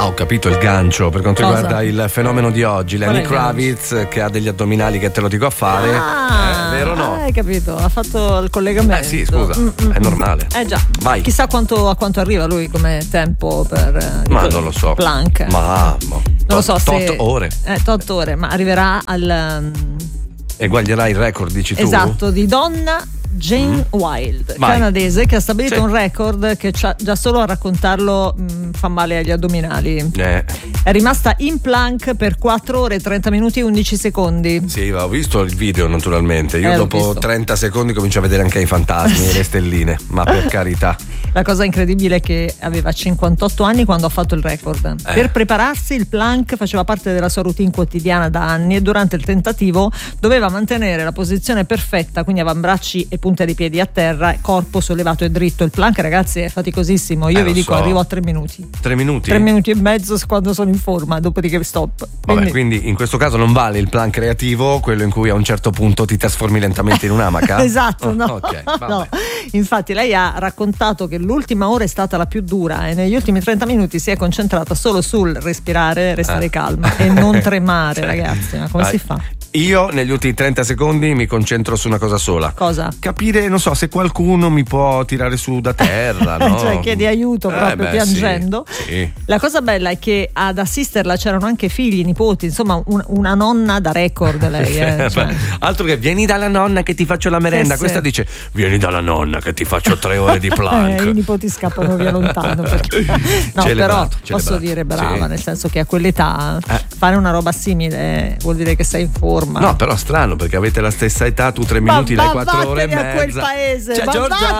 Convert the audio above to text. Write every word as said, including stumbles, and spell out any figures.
Ah, ho capito il gancio per quanto Cosa? riguarda il fenomeno di oggi. Qual è Lenny il Kravitz che ha degli addominali che te lo dico a fare. Ah, eh, vero o no? Hai capito, ha fatto il collegamento. Eh sì, scusa, Mm, mm, è normale. Eh già. Vai. Chissà quanto, a quanto arriva lui come tempo per eh, Ma non lo so. Plank. Ma, ma non lo so se otto ore. Eh, otto ore, ma arriverà al um, Eguaglierà il record, dici tu? esatto, di donna Jane Wilde, Vai. canadese, che ha stabilito Sì. un record che c'ha- già solo a raccontarlo mh, fa male agli addominali. Eh, È rimasta in plank per quattro ore, trenta minuti e undici secondi. sì, ho visto il video naturalmente. Io Eh, l'ho dopo visto. trenta secondi comincio a vedere anche i fantasmi e le stelline. Ma per carità. La cosa incredibile è che aveva cinquantotto anni quando ha fatto il record. Eh. Per prepararsi il plank faceva parte della sua routine quotidiana da anni e durante il tentativo doveva mantenere la posizione perfetta, quindi avambracci e punta di piedi a terra, corpo sollevato e dritto. Il plank, ragazzi, è faticosissimo. Io Eh, vi lo dico, so. arrivo a tre minuti. Tre minuti? Tre minuti e mezzo quando sono in forma, dopodiché stop. Vabbè, Quindi- quindi in questo caso non vale il plan creativo, quello in cui a un certo punto ti trasformi lentamente in un'amaca? Esatto, Oh, no. ok, vabbè. no. Infatti lei ha raccontato che l'ultima ora è stata la più dura e negli ultimi trenta minuti si è concentrata solo sul respirare, restare Eh. calma e non tremare, Sì. ragazzi. Ma come Vai. si fa? Io negli ultimi trenta secondi mi concentro su una cosa sola. Cosa? Capire, non so, se qualcuno mi può tirare su da terra, no? Cioè chiedi aiuto Eh, proprio beh, piangendo. Sì, sì. La cosa bella è che ad assisterla c'erano anche figli, nipoti, insomma un- una nonna da record lei. Eh, cioè. Altro che vieni dalla nonna che ti faccio la merenda. Sì, Questa sì. dice vieni dalla nonna che ti faccio tre ore di plank. Eh, i nipoti scappano via lontano perché... No, Celebrato, però celebrato. posso dire brava, Sì. nel senso che a quell'età Eh. fare una roba simile vuol dire che sei in forma. No, però strano perché avete la stessa età, tu tre minuti, Ma lei quattro ore e vattene mezza. a quel paese, C'è ma Giorgia.